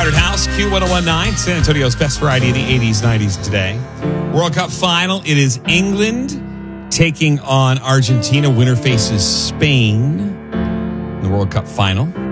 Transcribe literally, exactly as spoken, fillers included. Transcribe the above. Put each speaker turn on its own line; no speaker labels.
Crowded House, Q one oh one point nine, San Antonio's best variety of the eighties, nineties today. World Cup final. It is England taking on Argentina. Winner faces Spain in the World Cup final.